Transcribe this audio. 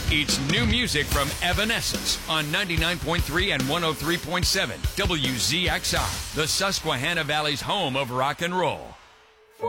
It's new music from Evanescence on 99.3 and 103.7 WZXR, the Susquehanna Valley's home of rock and roll.